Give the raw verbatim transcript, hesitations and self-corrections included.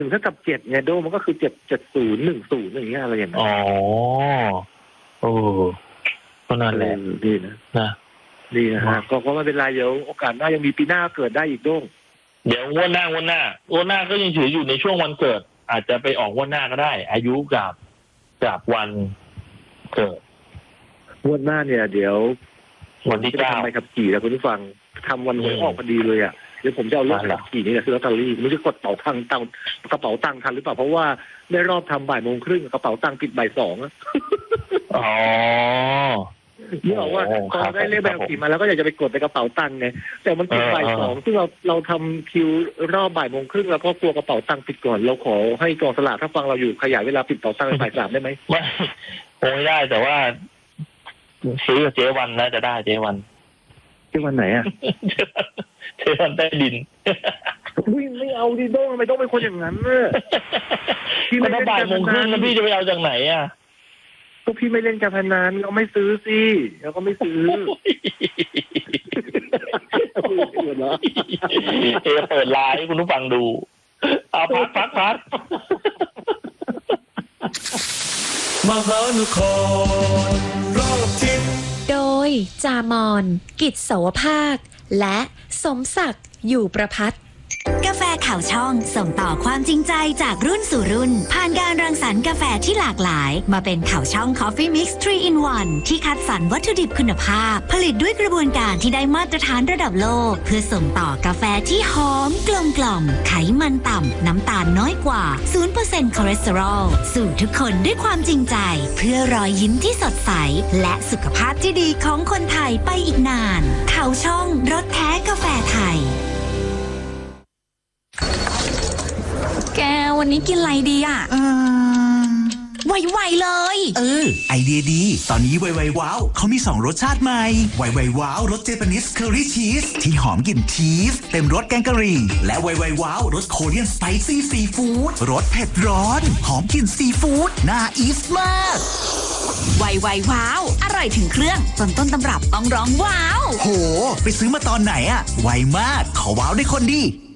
ถึงถ้ากับเจ็ดไงโดมันก็คือเจ็ดเจ็ดศูนย์หนึ่งศูนย์อย่างเงี้ยอะไรอย่างเงี้ยอ๋อโอ้ก็นั่นแหละดีนะนะดีนะฮะก็ก็ไม่เป็นไรเดี๋ยวโอกาสหน้ายังมีปีหน้าเกิดได้อีกโด้งเดี๋ยวงวดหน้างวดหน้างวดหน้าก็ยังถืออยู่ในช่วงวันเกิดอาจจะไปออกงวดหน้าก็ได้อายุกับกับวันเกิดงวดหน้าเนี่ยเดี๋ยววันที่เก้าทำใบขับขี่แล้วคุณผู้ฟังทำวันหวยออกพอดีเลยอ่ะเดี๋ยวผมจะเอารถขับขี่นี่แหละซื้อลอตเตอรี่ไม่รู้จะกดเป๋าตังค์ตังกระเป๋าตังค์ทันหรือเปล่าเพราะว่าได้รอบทำบ่ายโมงครึ่งกระเป๋าตังค์ปิดบ่ายสองอ่ะอ๋อนี่บอกว่าพอได้เลขใบขับขี่มาแล้วก็อยากจะไปกดในกระเป๋าตังค์ไงแต่มันปิดบ่ายสองซึ่งเราเราทำคิวรอบบ่ายโมงครึ่งแล้วก็กลัวกระเป๋าตังค์ปิดก่อนเราขอให้กองสลากถ้าฟังเราอยู่ขยายเวลาปิดกระเป๋าตังค์ไปบ่ายสามได้ไหมไม่คงไม่ได้แต่ว่าซื้อกับเจ๊วันนะจะได้เจ๊วันเจ๊วันไหนอ่ะเจ๊วันใต้ดินวิ่งไม่เอาดิโด้ทำไมต้องเป็นคนอย่างนั้นเนี่ยพี่ไม่ได้บ่ายโมงครึ่งแล้วพี่จะไปเอาจากไหนอ่ะก็พี่ไม่เล่นการพนันเราไม่ซื้อสิเราก็ไม่ซื้อเอเปิดไลน์ให้คุณผู้ฟังดูเอาพักพักพักมหานครรอบทิศโดยจามอนกิจโสภาคและสมศักดิ์อยู่ประภัตกาแฟข่าวช่องส่งต่อความจริงใจจากรุ่นสู่รุ่นผ่านการรังสรรค์กาแฟที่หลากหลายมาเป็นข่าวช่อง Coffee Mix ทรี in วัน ที่คัดสรรวัตถุดิบคุณภาพผลิตด้วยกระบวนการที่ได้มาตรฐานระดับโลกเพื่อส่งต่อกาแฟที่หอมกลมกล่อมไขมันต่ำน้ำตาลน้อยกว่า ศูนย์เปอร์เซ็นต์ คอเลสเตอรอลสู่ทุกคนด้วยความจริงใจเพื่อรอยยิ้มที่สดใสและสุขภาพที่ดีของคนไทยไปอีกนานข่าวช่องรสแท้กาแฟไทยแกวันนี้กินอะไรดีอ่ะอืมไวๆเลยเออไอเดียดีตอนนี้ไวไวว้าวเขามีสองรสชาติใหม่ไวไวว้าวรสเจแปนิสเคอรี่ชีสที่หอมกลิ่นชีสเต็มรสแกงกะหรี่และไวไวว้าวรสโคเรียนสไปซี่ซีฟู้ดรสเผ็ดร้อนหอมกลิ่นซีฟู้ดน่าอีสมากไวไวว้าวอร่อยถึงเครื่องจนต้นตำรับต้องร้องว้าวโหไปซื้อมาตอนไหนอะไวมากขอว้าวได้คนดี